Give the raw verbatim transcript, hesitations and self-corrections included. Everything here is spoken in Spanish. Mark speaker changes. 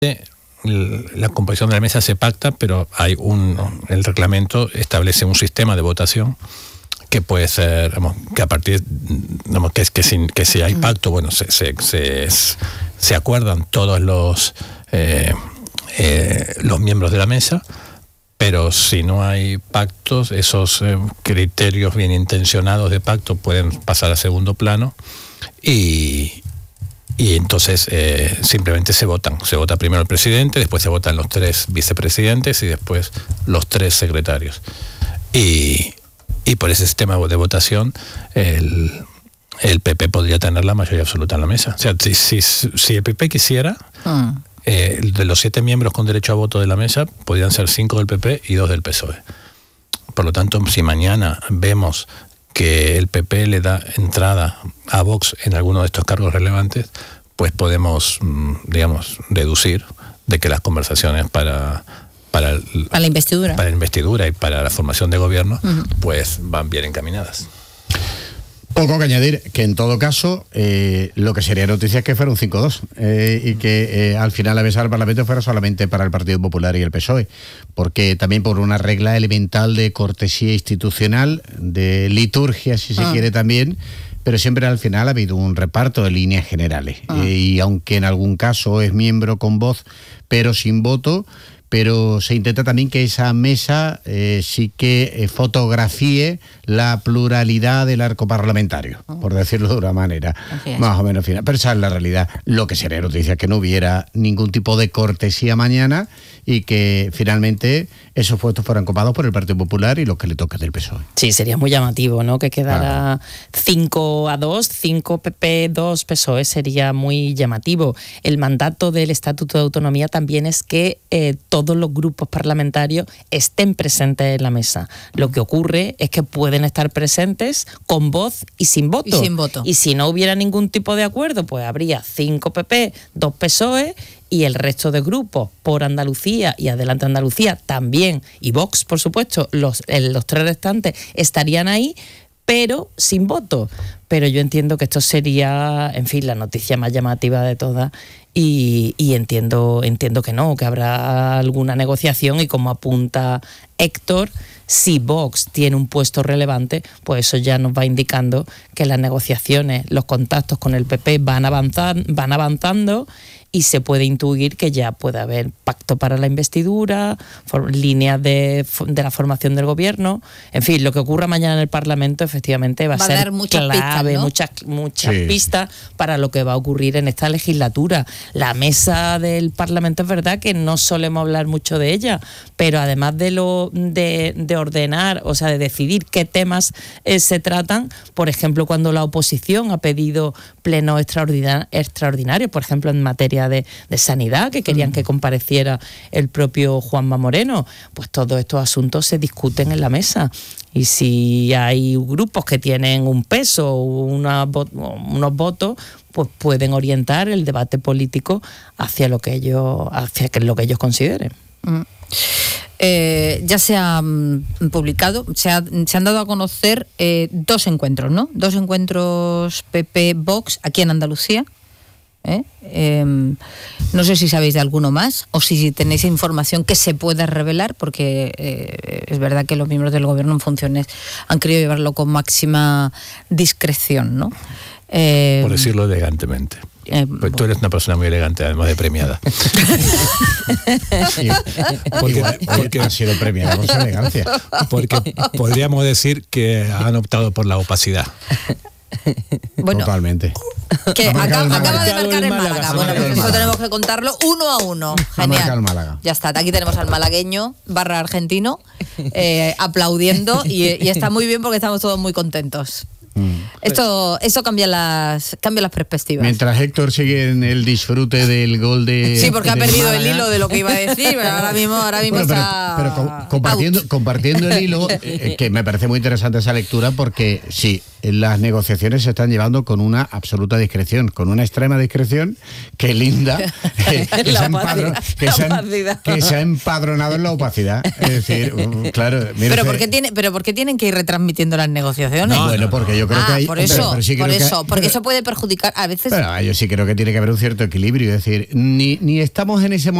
Speaker 1: la composición de la mesa se pacta, pero hay un el reglamento establece un sistema de votación que puede ser, digamos, que a partir, digamos, que es que si, que si hay pacto, bueno, se se, se, se acuerdan todos los eh, eh, los miembros de la mesa, pero si no hay pactos, esos eh, criterios bien intencionados de pacto pueden pasar a segundo plano y y entonces eh, simplemente se votan. Se vota primero el presidente, después se votan los tres vicepresidentes y después los tres secretarios. Y Y por ese sistema de votación, el, el P P podría tener la mayoría absoluta en la mesa. O sea, si, si, si el P P quisiera, mm. eh, de los siete miembros con derecho a voto de la mesa, podrían ser cinco del P P y dos del P S O E. Por lo tanto, si mañana vemos que el P P le da entrada a Vox en alguno de estos cargos relevantes, pues podemos, digamos, deducir de que las conversaciones para... Para, el,
Speaker 2: para la investidura
Speaker 1: para la investidura y para la formación de gobierno, uh-huh. pues van bien encaminadas.
Speaker 3: Poco que añadir, que en todo caso eh, lo que sería noticia es que fuera un cinco dos eh, y que eh, al final la mesa del Parlamento fuera solamente para el Partido Popular y el P S O E, porque también por una regla elemental de cortesía institucional, de liturgia si se uh-huh. quiere también, pero siempre al final ha habido un reparto de líneas generales uh-huh. eh, y aunque en algún caso es miembro con voz pero sin voto, pero se intenta también que esa mesa eh, sí que eh, fotografíe la pluralidad del arco parlamentario, oh. por decirlo de una manera más o menos final. Pero esa es la realidad. Lo que sería noticia es que no hubiera ningún tipo de cortesía mañana y que finalmente esos puestos fueran copados por el Partido Popular y los que le toca del P S O E.
Speaker 2: Sí, sería muy llamativo, ¿no? Que quedara cinco a dos, cinco P P, dos P S O E, sería muy llamativo. El mandato del Estatuto de Autonomía también es que eh, todos los grupos parlamentarios estén presentes en la mesa. Lo que ocurre es que pueden estar presentes con voz y sin voto.
Speaker 4: Y sin voto.
Speaker 2: Y si no hubiera ningún tipo de acuerdo, pues habría cinco P P, dos P S O E y el resto de grupos por Andalucía y Adelante Andalucía también, y Vox, por supuesto, los, los tres restantes estarían ahí, pero sin voto. Pero yo entiendo que esto sería, en fin, la noticia más llamativa de todas y, y entiendo, entiendo que no, que habrá alguna negociación y como apunta Héctor, si Vox tiene un puesto relevante, pues eso ya nos va indicando que las negociaciones, los contactos con el P P van avanzando, van avanzando y se puede intuir que ya puede haber pacto para la investidura, for, líneas de, de la formación del gobierno. En fin, lo que ocurra mañana en el Parlamento efectivamente va, va a ser dar muchas clave, pistas, ¿no? muchas, muchas sí. pistas para lo que va a ocurrir en esta legislatura. La mesa del Parlamento es verdad que no solemos hablar mucho de ella, pero además de lo de, de ordenar, o sea, de decidir qué temas eh, se tratan, por ejemplo, cuando la oposición ha pedido plenos extraordinar, extraordinarios, por ejemplo, en materia De, de sanidad, que querían que compareciera el propio Juanma Moreno, pues todos estos asuntos se discuten en la mesa. Y si hay grupos que tienen un peso o una, unos votos, pues pueden orientar el debate político hacia lo que ellos, hacia lo que ellos consideren.
Speaker 4: Mm. Eh, ya se ha um, publicado, se, ha, se han dado a conocer eh, dos encuentros, ¿no? Dos encuentros P P-Vox aquí en Andalucía. ¿Eh? Eh, no sé si sabéis de alguno más o si tenéis información que se pueda revelar, porque eh, es verdad que los miembros del gobierno en funciones han querido llevarlo con máxima discreción, ¿no? Eh,
Speaker 1: Por decirlo elegantemente. Eh, pues tú eres una persona muy elegante, además de premiada.
Speaker 3: Sí, porque, porque ha sido premiada por su elegancia.
Speaker 1: Porque podríamos decir que han optado por la opacidad.
Speaker 3: Bueno, totalmente.
Speaker 4: Que acaba, acaba de marcar el Málaga. Málaga. Bueno, pues eso tenemos que contarlo uno a uno. Genial.
Speaker 3: Málaga.
Speaker 4: Ya está. Aquí tenemos al malagueño barra argentino eh, aplaudiendo y, y está muy bien porque estamos todos muy contentos. Mm. Esto, eso cambia las, cambia las perspectivas.
Speaker 3: Mientras Héctor sigue en el disfrute del gol de.
Speaker 4: Sí, porque ha perdido
Speaker 3: Málaga.
Speaker 4: El hilo de lo que iba a decir, pero ahora mismo, ahora mismo bueno, está.
Speaker 3: Pero, pero compartiendo, compartiendo el hilo, eh, que me parece muy interesante esa lectura, porque sí, las negociaciones se están llevando con una absoluta discreción, con una extrema discreción que Linda eh, que, se empadro, que, se han, que se ha empadronado en la opacidad. Es decir, claro.
Speaker 4: Pero ¿por qué tiene, pero ¿por qué tienen que ir retransmitiendo las negociaciones?
Speaker 3: No, bueno, porque yo yo creo
Speaker 4: ah,
Speaker 3: que hay...
Speaker 4: por
Speaker 3: hombre,
Speaker 4: eso,
Speaker 3: pero sí
Speaker 4: por
Speaker 3: creo que
Speaker 4: eso,
Speaker 3: hay-
Speaker 4: porque
Speaker 3: pero-
Speaker 4: eso puede perjudicar a veces.
Speaker 3: Pero yo sí creo que tiene que haber un cierto equilibrio, es decir, ni, ni estamos en ese momento